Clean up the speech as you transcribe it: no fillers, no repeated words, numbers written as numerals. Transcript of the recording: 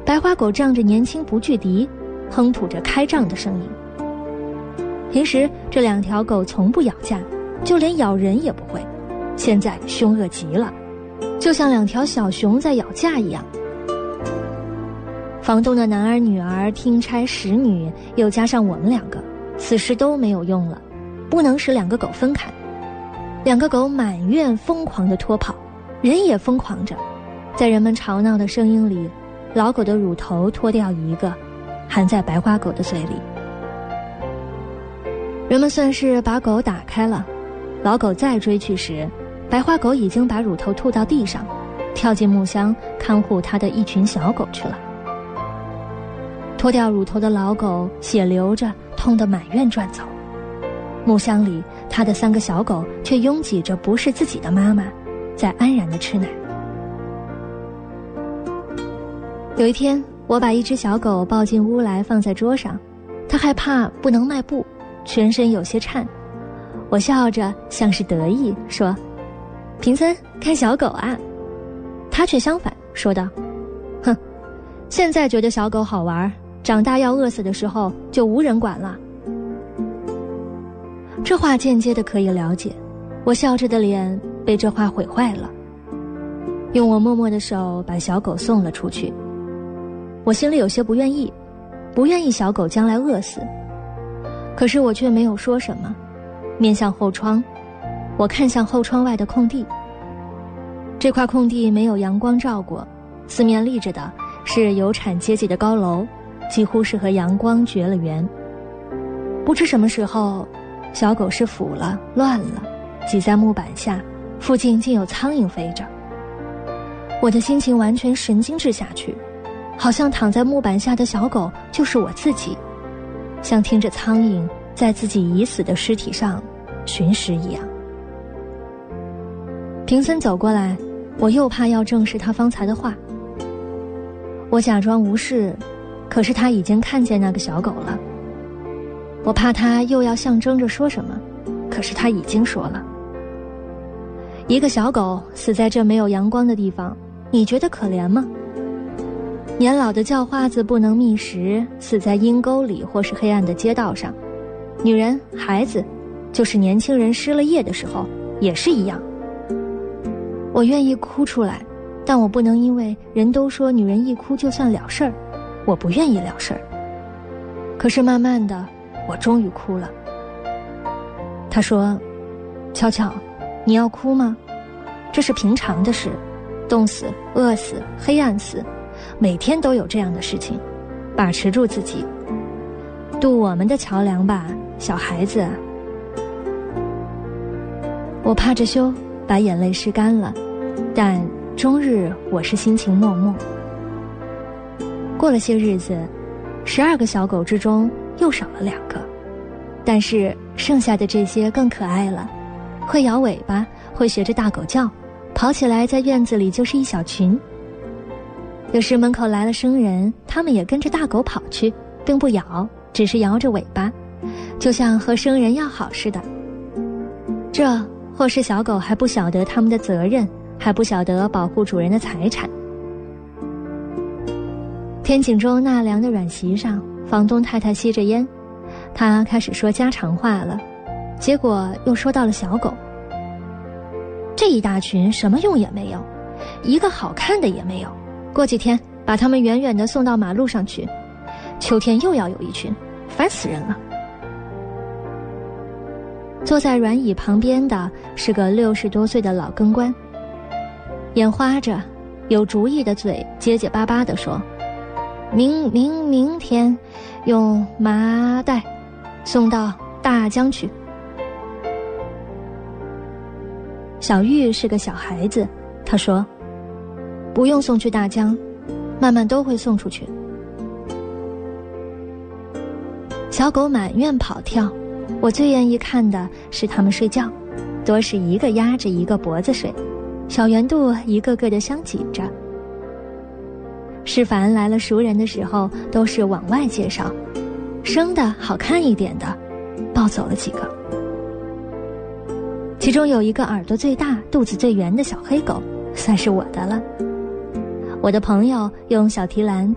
白花狗仗着年轻不惧敌，哼吐着开仗的声音。平时这2条狗从不咬架，就连咬人也不会，现在凶恶极了，就像2条小熊在咬架一样。房东的男儿女儿听差使女，又加上我们2个，此时都没有用了，不能使2个狗分开。2个狗满院疯狂地拖跑，人也疯狂着，在人们吵闹的声音里，老狗的乳头脱掉一个，含在白花狗的嘴里。人们算是把狗打开了，老狗再追去时，白花狗已经把乳头吐到地上，跳进木箱看护它的一群小狗去了。脱掉乳头的老狗血流着，痛得满院转走。木箱里，它的3个小狗却拥挤着不是自己的妈妈，在安然地吃奶。有一天，我把一只小狗抱进屋来，放在桌上，它害怕不能迈步，全身有些颤。我笑着像是得意说：“平森，看小狗啊。”它却相反说道：“哼，现在觉得小狗好玩，长大要饿死的时候就无人管了。”这话间接的可以了解，我笑着的脸被这话毁坏了。用我默默的手把小狗送了出去。我心里有些不愿意小狗将来饿死，可是我却没有说什么，面向后窗，我看向后窗外的空地。这块空地没有阳光照过，四面立着的是有产阶级的高楼，几乎是和阳光绝了缘。不知什么时候，小狗是腐了乱了，挤在木板下，附近竟有苍蝇飞着。我的心情完全神经质下去，好像躺在木板下的小狗就是我自己，像听着苍蝇在自己已死的尸体上寻食一样。平森走过来，我又怕要证实他方才的话。我假装无视，可是他已经看见那个小狗了。我怕他又要象征着说什么，可是他已经说了。一个小狗死在这没有阳光的地方，你觉得可怜吗？年老的叫花子不能觅食，死在阴沟里或是黑暗的街道上。女人、孩子，就是年轻人失了业的时候，也是一样。我愿意哭出来，但我不能因为人都说女人一哭就算了事儿，我不愿意了事儿。可是慢慢的，我终于哭了。他说：“巧巧，你要哭吗？这是平常的事，冻死、饿死、黑暗死，每天都有这样的事情，把持住自己，渡我们的桥梁吧，小孩子。”我怕着羞，把眼泪拭干了，但终日我是心情默默。过了些日子，12个小狗之中又少了2个，但是剩下的这些更可爱了，会摇尾巴，会学着大狗叫，跑起来在院子里就是一小群。有时门口来了生人，他们也跟着大狗跑去，并不咬，只是摇着尾巴，就像和生人要好似的。这或是小狗还不晓得他们的责任，还不晓得保护主人的财产。天井中纳凉的软席上，房东太太吸着烟，她开始说家常话了，结果又说到了小狗。这一大群什么用也没有，一个好看的也没有，过几天把它们远远地送到马路上去，秋天又要有一群，烦死人了。坐在软椅旁边的是个60多岁的老跟官，眼花着，有主意的嘴结结巴巴地说：“明天用麻袋送到大江去。”小玉是个小孩子，她说：“不用送去大江，慢慢都会送出去。”小狗满院跑跳，我最愿意看的是它们睡觉，多是一个压着一个脖子睡，小圆肚一个个的相挤着。世凡来了熟人的时候，都是往外介绍，生的好看一点的，抱走了几个。其中有一个耳朵最大、肚子最圆的小黑狗，算是我的了。我的朋友用小提篮